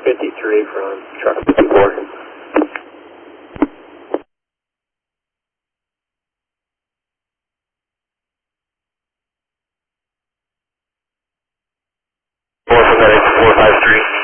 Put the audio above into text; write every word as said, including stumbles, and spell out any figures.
fifty-three from truck fifty-four. four, four five three.